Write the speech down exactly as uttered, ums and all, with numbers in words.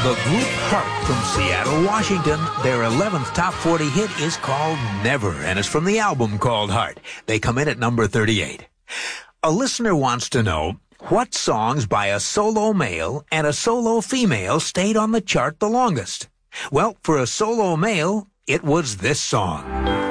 The group Heart from Seattle, Washington, their eleventh top forty hit is called Never, and it's from the album called Heart. They come in at number thirty-eight. A listener wants to know, what songs by a solo male and a solo female stayed on the chart the longest? Well, for a solo male, it was this song.